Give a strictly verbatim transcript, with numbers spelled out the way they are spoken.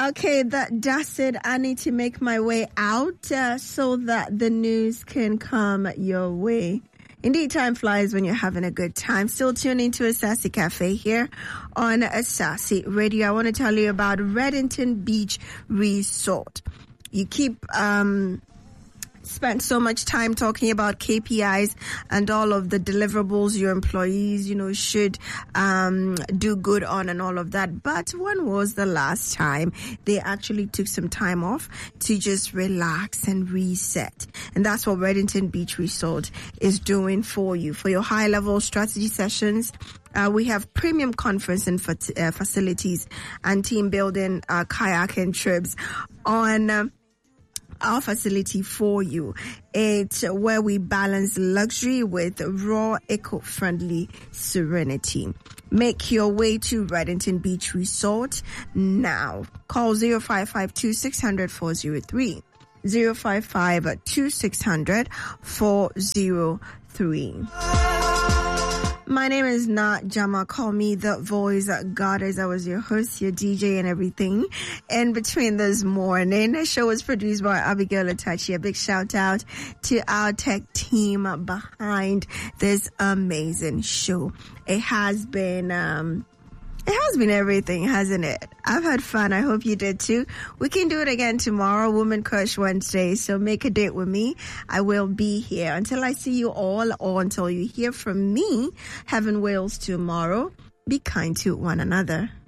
Okay, that does it. I need to make my way out uh, so that the news can come your way. Indeed, time flies when you're having a good time. Still tuning to Asasi Cafe here on Asasi Radio. I want to tell you about Redington Beach Resort. You keep um spent so much time talking about K P Is and all of the deliverables your employees, you know, should um, do good on and all of that. But when was the last time they actually took some time off to just relax and reset? And that's what Redington Beach Resort is doing for you. For your high-level strategy sessions, Uh, we have premium conference and fa- uh, facilities and team building uh, kayaking trips on uh, our facility for you. It's where we balance luxury with raw, eco-friendly serenity. Make your way to Redington Beach Resort now. Call zero five five two six zero zero four zero three. zero five five two six zero zero four zero three. My name is Nat Jama. Call me the voice goddess. I was your host, your D J, and everything in between this morning. The show was produced by Abigail Atachi. A big shout out to our tech team behind this amazing show. It has been, um, It has been everything, hasn't it? I've had fun. I hope you did too. We can do it again tomorrow, Woman Crush Wednesday. So make a date with me. I will be here until I see you all or until you hear from me. Heaven Wales tomorrow. Be kind to one another.